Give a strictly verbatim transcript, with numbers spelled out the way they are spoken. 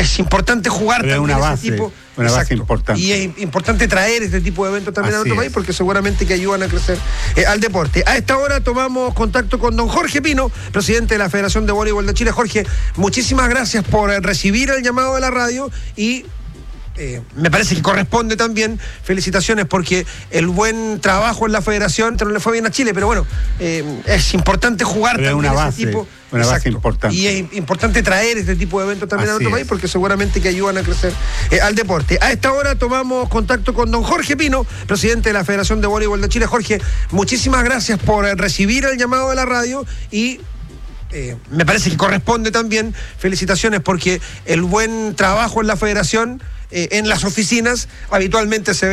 es importante jugar Pero también una ese base, tipo. una Exacto. base importante. Y es importante traer este tipo de eventos también Así a nuestro país, es. porque seguramente que ayudan a crecer eh, al deporte. A esta hora tomamos contacto con don Jorge Pino, presidente de la Federación de Voleibol de Chile. Jorge, muchísimas gracias por eh, recibir el llamado de la radio y Eh, me parece que corresponde también felicitaciones porque el buen trabajo en la federación no le fue bien a Chile, pero bueno, eh, es importante jugar Pero también una ese base, tipo. una base importante. Y es importante traer este tipo de eventos también Así a nuestro es. país porque seguramente que ayudan a crecer eh, al deporte. A esta hora tomamos contacto con don Jorge Pino, presidente de la Federación de Voleibol de Chile. Jorge, muchísimas gracias por eh, recibir el llamado de la radio y Eh, me parece que corresponde también felicitaciones porque el buen trabajo en la federación, eh, en las oficinas, habitualmente se ve